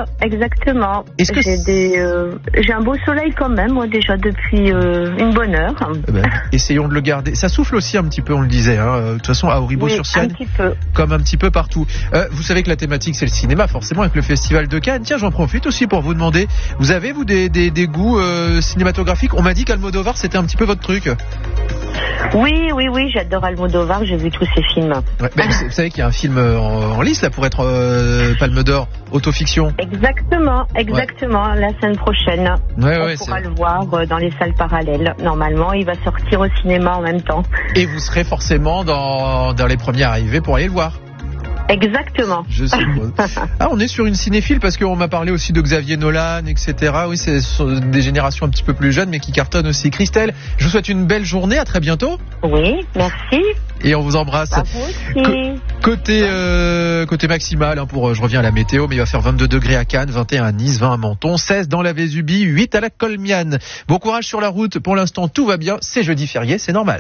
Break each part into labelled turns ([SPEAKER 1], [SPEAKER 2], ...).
[SPEAKER 1] exactement.
[SPEAKER 2] Est-ce que
[SPEAKER 1] j'ai un beau soleil quand même, moi déjà depuis une bonne heure.
[SPEAKER 2] Essayons de le garder. Ça souffle aussi un petit peu, on le disait. De toute façon, à Auribeau-sur-Sienne,
[SPEAKER 1] un petit peu.
[SPEAKER 2] comme un petit peu partout. Vous savez que la thématique c'est le cinéma, forcément, avec le Festival de Cannes. Tiens, j'en profite aussi pour vous demander, vous avez vous des goûts cinématographiques? On m'a dit qu'Almodovar c'était un petit peu votre truc.
[SPEAKER 1] Oui, j'adore Almodovar, j'ai vu tous ses films.
[SPEAKER 2] Ouais, vous savez qu'il y a un film en lice là pour être Palme d'Or, autofiction.
[SPEAKER 1] Exactement, la semaine prochaine. On pourra le voir dans les salles parallèles. Normalement, il va sortir au cinéma en même temps.
[SPEAKER 2] Et vous serez forcément dans les premiers arrivés pour aller le voir.
[SPEAKER 1] Exactement.
[SPEAKER 2] Je suppose. On est sur une cinéphile parce qu'on m'a parlé aussi de Xavier Nolan, etc. Oui, c'est des générations un petit peu plus jeunes mais qui cartonnent aussi. Christelle, je vous souhaite une belle journée, à très bientôt.
[SPEAKER 1] Oui, merci.
[SPEAKER 2] Et on vous embrasse.
[SPEAKER 1] À vous aussi.
[SPEAKER 2] Côté maximal, je reviens à la météo, mais il va faire 22 degrés à Cannes, 21 à Nice, 20 à Menton, 16 dans la Vésubie, 8 à la Colmiane. Bon courage sur la route, pour l'instant tout va bien, c'est jeudi férié, c'est normal.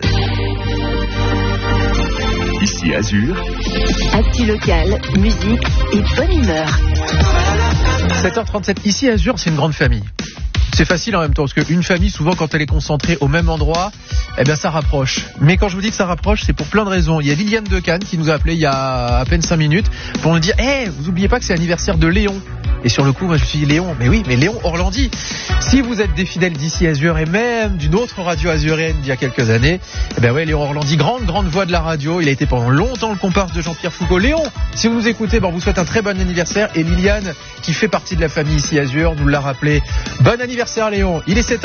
[SPEAKER 3] Ici Azur.
[SPEAKER 4] Actu local, musique et bonne humeur.
[SPEAKER 2] 7h37, ici Azur, c'est une grande famille. C'est facile en même temps, parce qu'une famille, souvent, quand elle est concentrée au même endroit, ça rapproche. Mais quand je vous dis que ça rapproche, c'est pour plein de raisons. Il y a Liliane de Cannes qui nous a appelé il y a à peine 5 minutes pour nous dire vous oubliez pas que c'est l'anniversaire de Léon. Et sur le coup, moi je me suis dit Léon, mais Léon Orlandi. Si vous êtes des fidèles d'ici Azur et même d'une autre radio azuréenne d'il y a quelques années, Léon Orlandi, grande voix de la radio. Il a été pendant longtemps le comparse de Jean-Pierre Foucault. Léon, si vous nous écoutez, on vous souhaite un très bon anniversaire. Et Liliane, qui fait partie de la famille ici Azur, nous l'a rappelé. Bon anniversaire Léon, il est 7h.